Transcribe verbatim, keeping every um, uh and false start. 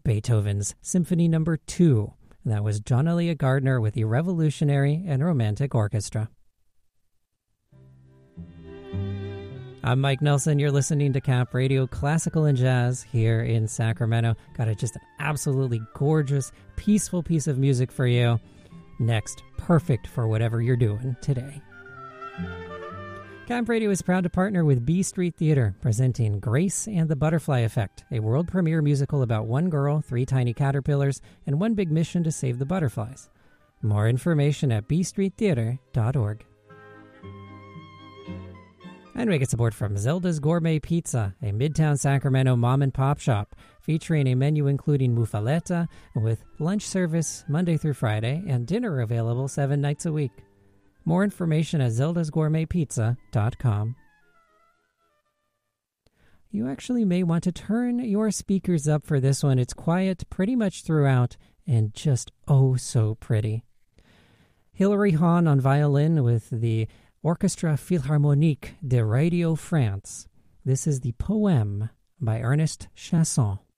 Beethoven's Symphony Number two. That was John Elliott Gardner with the Revolutionary and Romantic Orchestra. I'm Mike Nelson. You're listening to Cap Radio Classical and Jazz here in Sacramento. Got a, just an absolutely gorgeous, peaceful piece of music for you. Next, perfect for whatever you're doing today. Camp Radio is proud to partner with B Street Theater, presenting Grace and the Butterfly Effect, a world premiere musical about one girl, three tiny caterpillars, and one big mission to save the butterflies. More information at b street theater dot org. And we get support from Zelda's Gourmet Pizza, a Midtown Sacramento mom-and-pop shop featuring a menu including muffaletta with lunch service Monday through Friday and dinner available seven nights a week. More information at zeldas gourmet pizza dot com. You actually may want to turn your speakers up for this one. It's quiet pretty much throughout and just oh so pretty. Hilary Hahn on violin with the Orchestra Philharmonique de Radio France. This is the Poème by Ernest Chasson.